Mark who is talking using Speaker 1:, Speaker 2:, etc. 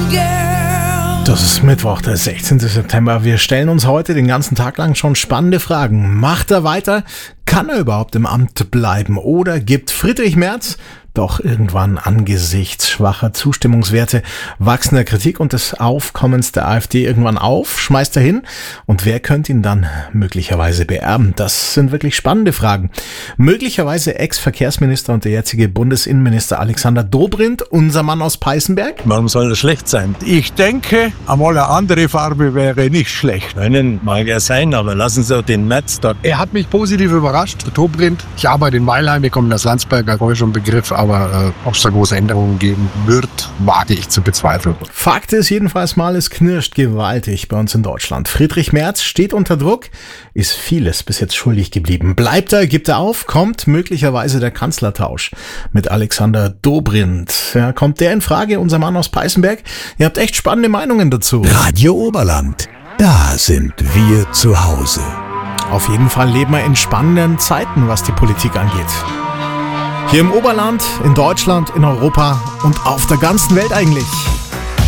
Speaker 1: Das ist Mittwoch, der 16. September. Wir stellen uns heute den ganzen Tag lang schon spannende Fragen. Macht er weiter? Kann er überhaupt im Amt bleiben? Oder gibt Friedrich Merz doch irgendwann angesichts schwacher Zustimmungswerte, wachsender Kritik und des Aufkommens der AfD irgendwann auf? Schmeißt er hin? Und wer könnte ihn dann möglicherweise beerben? Das sind wirklich spannende Fragen. Möglicherweise Ex-Verkehrsminister und der jetzige Bundesinnenminister Alexander Dobrindt, unser Mann aus Peißenberg.
Speaker 2: Warum soll das schlecht sein?
Speaker 3: Ich denke, einmal eine andere Farbe wäre nicht schlecht.
Speaker 2: Einen mag ja sein, aber lassen Sie auch den Merz dort.
Speaker 3: Er hat mich positiv überrascht, Dobrindt. Ich arbeite in Weilheim, wir kommen aus Landsberg, da habe ich schon einen Begriff, aber ob es da große Änderungen geben wird, wage ich zu bezweifeln.
Speaker 1: Fakt ist jedenfalls mal, es knirscht gewaltig bei uns in Deutschland. Friedrich Merz steht unter Druck, ist vieles bis jetzt schuldig geblieben. Bleibt er, gibt er auf, kommt möglicherweise der Kanzlertausch mit Alexander Dobrindt. Ja, kommt der in Frage, unser Mann aus Peißenberg? Ihr habt echt spannende Meinungen dazu.
Speaker 4: Radio Oberland, da sind wir zu Hause.
Speaker 1: Auf jeden Fall leben wir in spannenden Zeiten, was die Politik angeht. Hier im Oberland, in Deutschland, in Europa und auf der ganzen Welt eigentlich.